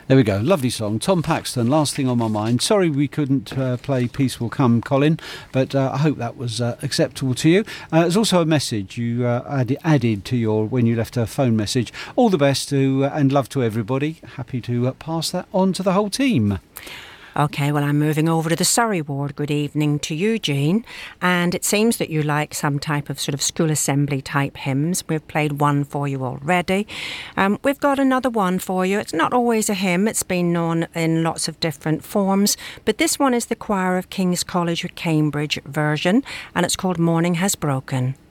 There we go. Lovely song. Tom Paxton, Last Thing on My Mind. Sorry we couldn't play Peace Will Come, Colin, but I hope that was acceptable to you. There's also a message you added to your, when you left a phone message. All the best to and love to everybody. Happy to pass that on to the whole team. OK, well, I'm moving over to the Surrey ward. Good evening to you, Jean. And it seems that you like some type of sort of school assembly type hymns. We've played one for you already. We've got another one for you. It's not always a hymn. It's been known in lots of different forms. But this one is the Choir of King's College, Cambridge version, and it's called Morning Has Broken.